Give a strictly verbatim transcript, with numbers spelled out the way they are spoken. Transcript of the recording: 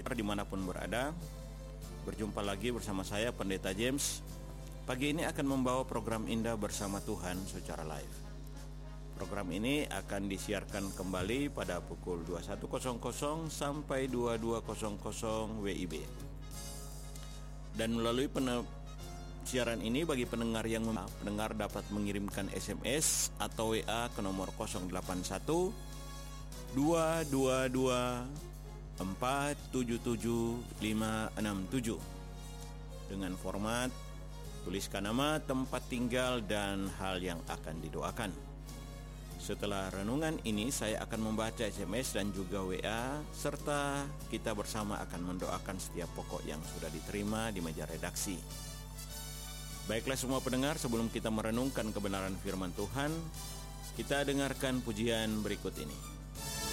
dimanapun berada. Berjumpa lagi bersama saya Pendeta James. Pagi ini akan membawa program Indah Bersama Tuhan secara live. Program ini akan disiarkan kembali pada pukul dua puluh satu sampai dua puluh dua W I B. Dan melalui pen- siaran ini bagi pendengar yang mem- pendengar dapat mengirimkan S M S atau W A ke nomor nol delapan satu dua dua dua empat tujuh tujuh lima enam tujuh dengan format tuliskan nama, tempat tinggal, dan hal yang akan didoakan. Setelah renungan ini saya akan membaca S M S dan juga W A, serta kita bersama akan mendoakan setiap pokok yang sudah diterima di meja redaksi. Baiklah semua pendengar, sebelum kita merenungkan kebenaran firman Tuhan, kita dengarkan pujian berikut ini.